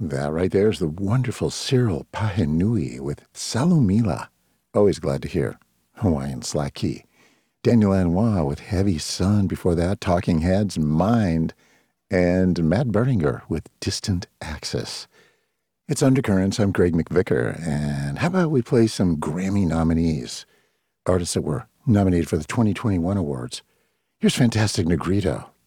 That right there is the wonderful Cyril Pahenui with Salomila. Always glad to hear. Hawaiian Slack Key. Daniel Lanois with Heavy Sun. Before that, Talking Heads, Mind. And Matt Berninger with Distant Axis. It's Undercurrents. I'm Greg McVicker. And how about we play some Grammy nominees? Artists that were nominated for the 2021 awards. Here's Fantastic Negrito.